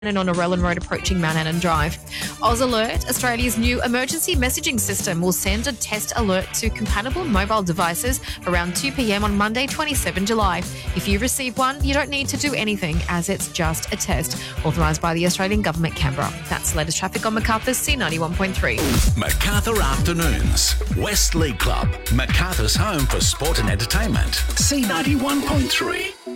and on Orellan Road approaching Mount Annan Drive. Oz Alert, Australia's new emergency messaging system, will send a test alert to compatible mobile devices around 2 p.m. on Monday, 27 July. If you receive one, you don't need to do anything as it's just a test. Authorised by the Australian Government, Canberra. That's the latest traffic on Macarthur's C91.3. Macarthur Afternoons. West League Club. Macarthur's home for sport and entertainment. C91.3.